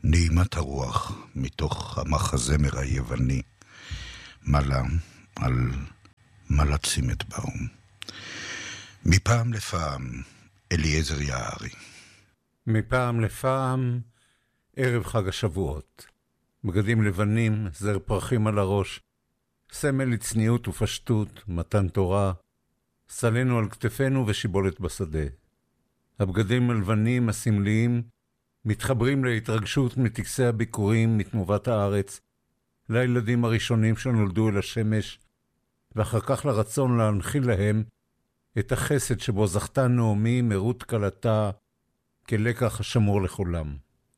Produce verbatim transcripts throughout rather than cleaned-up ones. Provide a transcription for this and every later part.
נעימת הרוח מתוך המחזמר היווני מלה על מלת סימטבאום. מפעם לפעם אליעזר יערי. מפעם לפעם ערב חג השבועות. בגדים לבנים, זר פרחים על הראש, סמל לצניעות ופשטות, מתן תורה, סלנו על כתפינו ושיבולת בשדה. הבגדים הלבנים הסמליים מתחברים להתרגשות מטקסי הביקורים מתנובת הארץ, לילדים הראשונים שנולדו אל השמש, ואחר כך לרצון להנחיל להם את החסד שבו זכתה נעמי מרות קלתה כלקח השמור לכולם.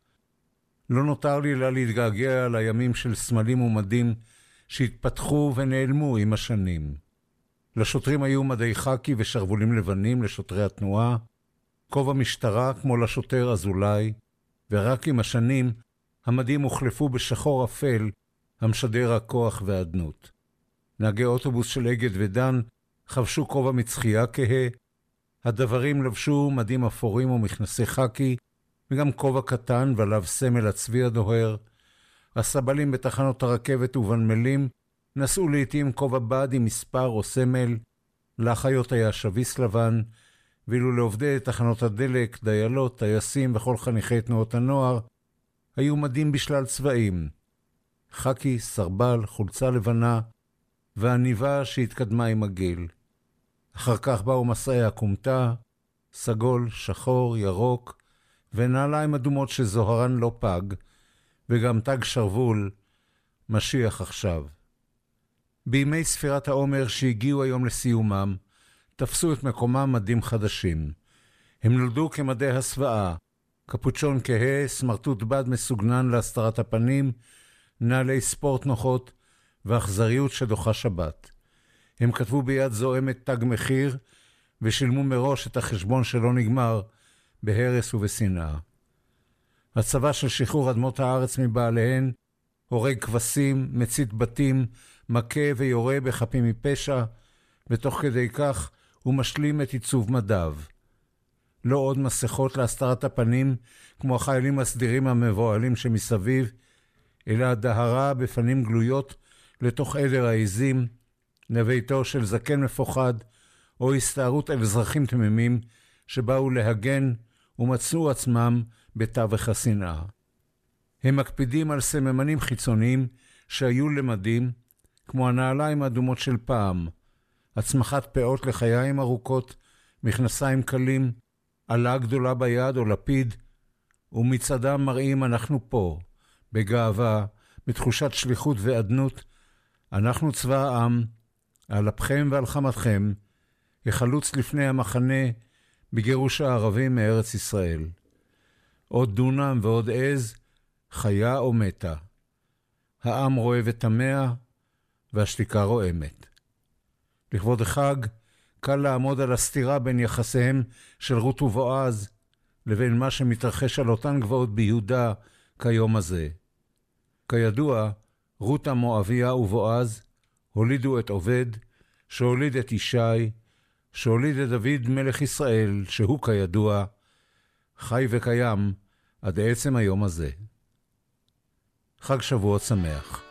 לא נותר לי לה להתגעגע על הימים של סמלים ומדים שהתפתחו ונעלמו עם השנים. לשוטרים היו מדי חקי ושרבולים לבנים לשוטרי התנועה, כובע משטרה כמו לשוטר אזולאי, ורק עם השנים המדים הוחלפו בשחור אפל המשדר הכוח והעדנות. נהגי אוטובוס של אגד ודן חבשו כובע מצחייה כהה, הדברים לבשו מדים אפורים ומכנסי חקי, וגם כובע קטן ועליו סמל הצבי הדוהר. הסבלים בתחנות הרכבת ובנמלים נשאו לעתים כובע בד עם מספר או סמל, לאחיות היה שביס לבן, ואילו לעובדי תחנות הדלק, דיילות, טייסים וכל חניכי תנועות הנוער היו מדים בשלל צבעים, חקי, סרבל, חולצה לבנה, והניבה שהתקדמה עם הגיל. אחר כך באו מסעי הקומטה, סגול, שחור, ירוק, ונעליים אדומות שזוהרן לא פג, וגם תג שרבול, משיח עכשיו. בימי ספירת העומר שהגיעו היום לסיומם, תפסו את מקומם מדים חדשים. הם נולדו כמדי הסוואה, קפוצ'ון כהה, סמרטוט בד מסוגנן להסתרת הפנים, נעלי ספורט נוחות ואכזריות שדוחה שבת. הם כתבו ביד זוהמת תג מחיר ושילמו מראש את החשבון שלא נגמר בהרס ובשנאה. הצבא של שחרור אדמות הארץ מבעליהן הורג כבשים, מצית בתים, מכה ויורה בחפים מפשע, ותוך כדי כך הוא משלים את עיצוב מדיו. לא עוד מסכות להסתרת הפנים כמו החיילים הסדירים המבועלים שמסביב, אלא הדהרה בפנים גלויות לתוך עדר העזים, לביתו של זקן מפוחד, או הסתערות על אזרחים תמימים שבאו להגן ומצאו עצמם בתווך השנאה. הם מקפידים על סממנים חיצוניים שהיו למדים, כמו הנעליים האדומות של פעם, הצמחת פאות לחיים ארוכות, מכנסיים קלים, עלה גדולה ביד או לפיד, ומצדם מראים אנחנו פה, בגאווה, בתחושת שליחות ועדנות, אנחנו צבא העם, על אפכם ועל חמתכם, החלוץ לפני המחנה בגירוש הערבים מארץ ישראל. עוד דונם ועוד עז, חיה או מתה. העם רואה ותמה, והשתיקה רועמת. לכבוד החג, קל לעמוד על הסתירה בין יחסיהם של רות ובועז, לבין מה שמתרחש על אותן גבעות ביהודה כיום הזה. כידוע, רות המואביה ובועז הולידו את עובד, שהוליד את ישי, שהוליד את דוד מלך ישראל, שהוא כידוע, חי וקיים עד עצם היום הזה. חג שבועות שמח.